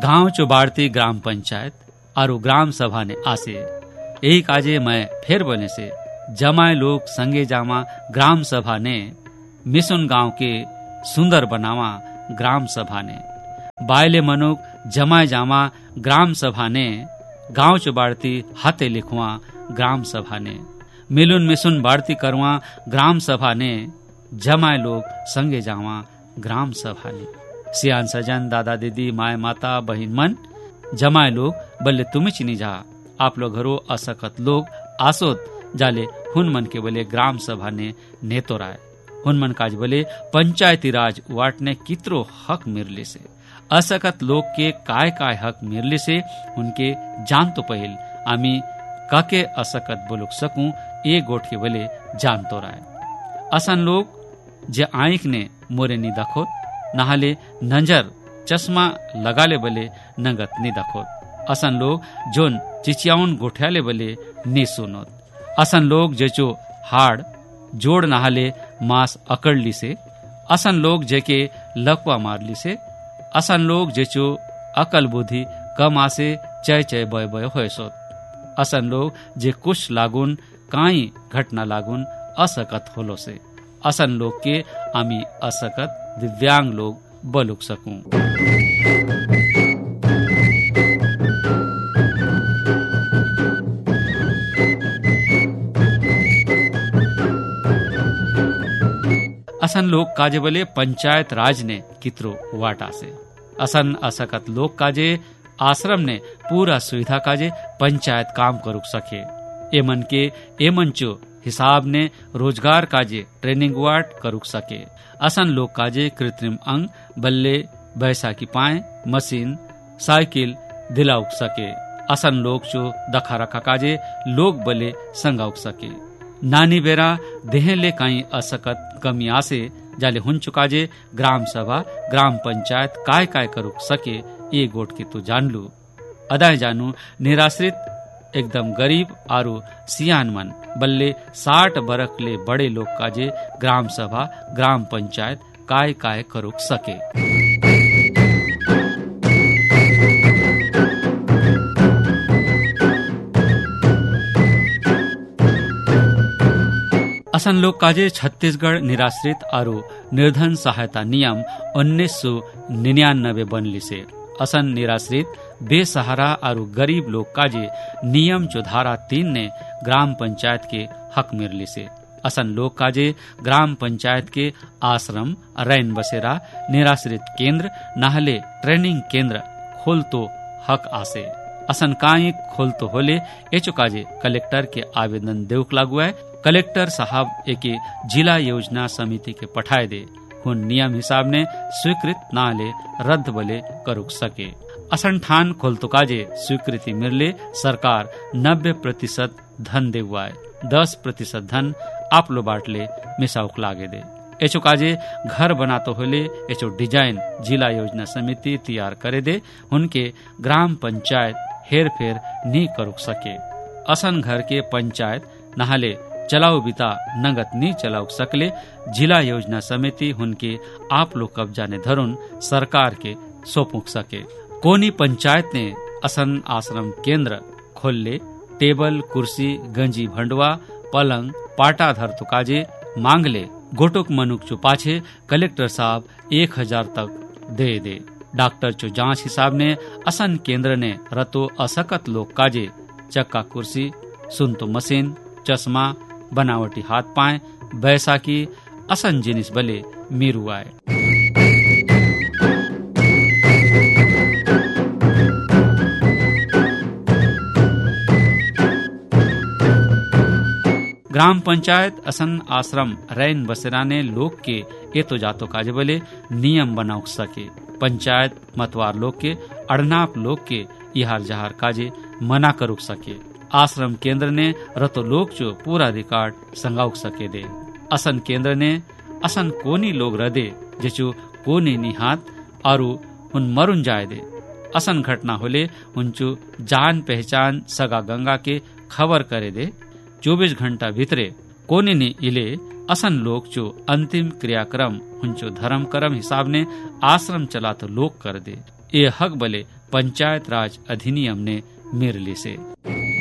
गांव चौबाड़ती ग्राम पंचायत और ग्राम सभा ने आसे यही काजे मैं फिर बने से जमाए लोग संगे जामा ग्राम सभा ने मिशन गांव के सुंदर बनावा ग्राम सभा ने बायले मनुक जमाए जामा ग्राम सभा ने गांव चौबाड़ती हाथे लिखवा ग्राम सभा ने मिलुन मिसुन बाड़ती करवा ग्राम सभा ने जमाए लोग संगे जावा ग्राम सभा ने सियान सजन दादा दीदी माए माता बहिन मन जमाए लोग बल्ले तुम्हें चिनी जा आप लोग घरो असकत लोग आसोत जाले हुन मन के बोले ग्राम सभा ने नेतो राय हुन मन काज बोले पंचायती राज वाटने कितरो हक मिरले से असकत लोग के काय हक मिरले से उनके जान तो पहल आमी काके असकत बोलुक सकूं ए गोट के बोले जान तो राय असन लोग जे आंख ने मोरे नी दखोत नहाले नंजर चश्मा लगाले बोले नगत नी दखोत असन लोग जोन चिचियाउन गोठ्याले बोले नी सुनोत असन लोग जेचो हाड़ जोड़ नहाले मांस अकड़ली से असन लोग जेके लकवा मारली से असन लोग जेचो अकल बुद्धि कम आसे चय चय बय बय होय सोत असन लोग जे कुछ लागुन काई घटना लागुन असकत होलो से असन लोग के आमी असकत दिव्यांग लोग बलुक सकूं। असन लोग काजे बोले पंचायत राज ने कितरो वाटा से असन असकत लोग काजे आश्रम ने पूरा सुविधा काजे पंचायत काम करुक सके एमन के एमंचो हिसाब ने रोजगार काजे ट्रेनिंग वाट करुक सके असन लोग काजे कृत्रिम अंग बल्ले बैसाखी पाए मशीन साइकिल दिलाउक सके असन लोग चो दखा रखा काजे लोग बले संगाउक सके नानी बेरा देहले काई असकत कमी आसे जाले हुन चुकाजे ग्राम सभा ग्राम पंचायत काय करुक सके ये गोट के तो जान लू अदाय जानू निराश्रित एकदम गरीब आरु सियान मन बल्ले 60 बरक ले बड़े लोग काजे ग्राम सभा ग्राम पंचायत काय करुक सके। असन लोग काजे छत्तीसगढ़ निराश्रित आरु निर्धन सहायता नियम 1999 बनली से असन निराश्रित बेसहारा और गरीब लोग काजे नियम जो धारा 3 ने ग्राम पंचायत के हक मिरली से असन लोग काजे ग्राम पंचायत के आश्रम रैन बसेरा निराश्रित केंद्र नाहले ट्रेनिंग केंद्र खोल तो हक आसे असन काई खोल तो होले एचो काजे कलेक्टर के आवेदन देउक लागू है कलेक्टर साहब एके जिला योजना समिति के पठाए दे हुन नियम हिसाब ने स्वीकृत नाले रद्द बले करुक सके असन ठान खोलतो काजे स्वीकृति मिलले सरकार 90% धन देवाए 10% धन आप लो बाटले मिसाउक लागे दे एचो काजे घर बनातो होले एचो डिजाइन जिला योजना समिति तैयार करे दे उनके ग्राम पंचायत हेर फेर नी करुक सके असन घर के पंचायत नहाले चलाओ बिता नगद नी चलाउ सकले जिला योजना समिति उनके आप लोग कब्जा ने धरुन सरकार के सौंपुक सके कोनी पंचायत ने असन आश्रम केंद्र खोल ले टेबल कुर्सी गंजी भंडवा पलंग पाटा धर तो काजे मांग ले गोटुक मनुक चो पाछे कलेक्टर साहब 1000 तक दे डॉक्टर चो जांच हिसाब ने असन केंद्र ने रतो असकत लोग काजे चक्का कुर्सी सुनतो मशीन चश्मा बनावटी हाथ पाए बैसाखी असन जिनिस बले मीरू आए ग्राम पंचायत असन आश्रम रैन बसेरा ने लोग के ए तो जातो काजे बले नियम बनाउ सके पंचायत मतवार लोग के अड़नाप लोग के इहार जहार काजे मना करुक सके आश्रम केंद्र ने रतो लोग जो पूरा रिकॉर्ड संगाउक सके दे असन केंद्र ने असन कोनी लोग रदे जेचो कोनी निहात आरु उन मरुन जाए दे असन घटना होले उनचो जान पहचान सगा गंगा के खबर करे दे 24 घंटा भीतरे कोनी ने इले असन लोग जो अंतिम क्रियाक्रम उनचो धर्म कर्म हिसाब ने आश्रम चला तो लोग कर दे ये हक बले पंचायत राज अधिनियम ने मेर लिसे।